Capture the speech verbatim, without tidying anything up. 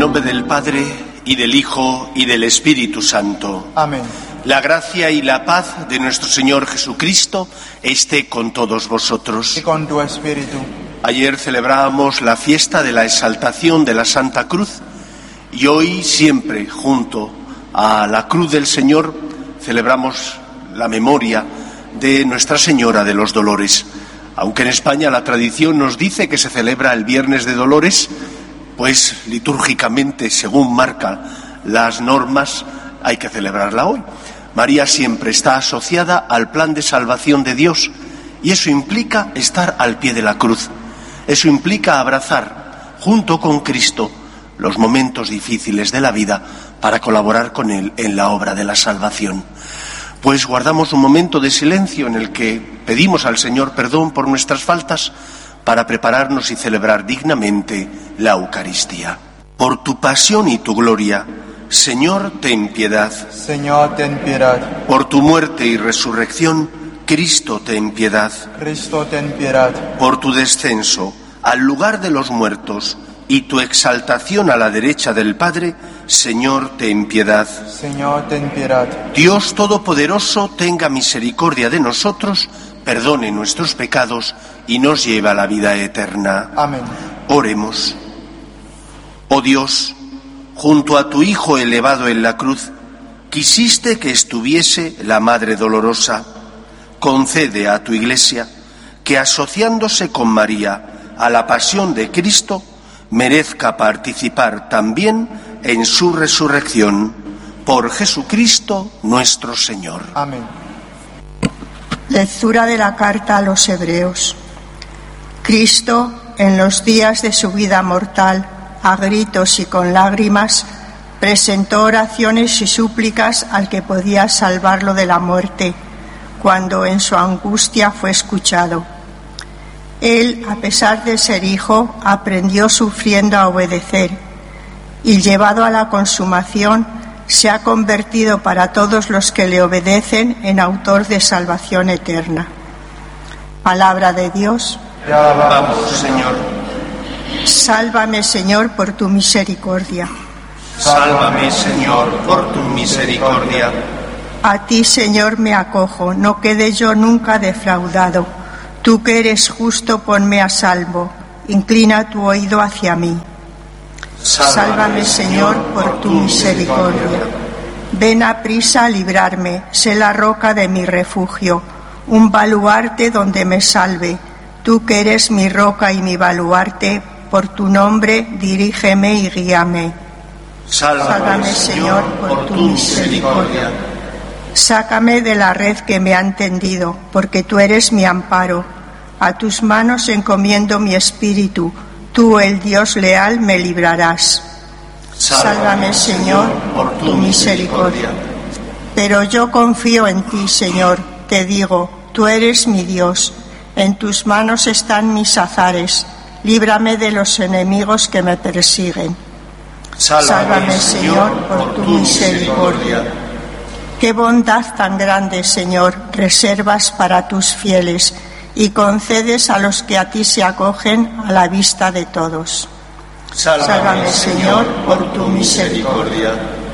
nombre del Padre, y del Hijo, y del Espíritu Santo. Amén. La gracia y la paz de nuestro Señor Jesucristo esté con todos vosotros. Y con tu espíritu. Ayer celebrábamos la fiesta de la exaltación de la Santa Cruz y hoy, siempre junto a la cruz del Señor, celebramos la memoria de Nuestra Señora de los Dolores. Aunque en España la tradición nos dice que se celebra el Viernes de Dolores, pues litúrgicamente, según marcan las normas, hay que celebrarla hoy. María siempre está asociada al plan de salvación de Dios y eso implica estar al pie de la cruz. Eso implica abrazar, junto con Cristo, los momentos difíciles de la vida para colaborar con Él en la obra de la salvación. Pues guardamos un momento de silencio en el que pedimos al Señor perdón por nuestras faltas para prepararnos y celebrar dignamente la Eucaristía. Por tu pasión y tu gloria, Señor, ten piedad. Señor, ten piedad. Por tu muerte y resurrección, Cristo, ten piedad. Cristo, ten piedad. Por tu descenso al lugar de los muertos y tu exaltación a la derecha del Padre, Señor, ten piedad. Señor, ten piedad. Dios Todopoderoso, tenga misericordia de nosotros, perdone nuestros pecados y nos lleve a la vida eterna. Amén. Oremos. Oh Dios, junto a tu Hijo elevado en la cruz, quisiste que estuviese la Madre Dolorosa. Concede a tu Iglesia que, asociándose con María a la pasión de Cristo, merezca participar también en su resurrección. Por Jesucristo nuestro Señor. Amén. Lectura de la carta a los Hebreos. Cristo, en los días de su vida mortal, a gritos y con lágrimas, presentó oraciones y súplicas al que podía salvarlo de la muerte, cuando en su angustia fue escuchado. Él, a pesar de ser hijo, aprendió sufriendo a obedecer, y llevado a la consumación, se ha convertido para todos los que le obedecen en autor de salvación eterna. Palabra de Dios. Te alabamos, Vamos, Señor. Sálvame, Señor, por tu misericordia. Sálvame, Señor, por tu misericordia. A ti, Señor, me acojo, no quede yo nunca defraudado. Tú que eres justo, ponme a salvo. Inclina tu oído hacia mí. Sálvame, Señor, por tu misericordia. Ven a prisa a librarme, sé la roca de mi refugio, un baluarte donde me salve. Tú que eres mi roca y mi baluarte, por tu nombre dirígeme y guíame. Sálvame, Señor, por tu misericordia. Sácame de la red que me han tendido, porque tú eres mi amparo. A tus manos encomiendo mi espíritu. Tú, el Dios leal, me librarás. Sálvame, Señor, por tu misericordia. Pero yo confío en ti, Señor. Te digo, tú eres mi Dios. En tus manos están mis azares. Líbrame de los enemigos que me persiguen. Sálvame, Señor, por tu misericordia. Qué bondad tan grande, Señor, reservas para tus fieles y concedes a los que a ti se acogen a la vista de todos. Sálvame, Señor, por tu misericordia.